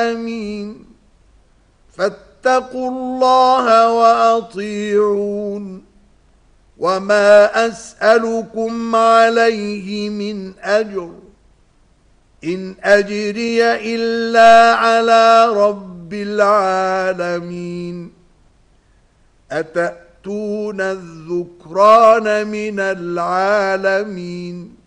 آمين. فاتقوا الله وأطيعون. وما أسألكم عليه من أجر، إن أجري إلا على رب العالمين. أتأتون الذكران من العالمين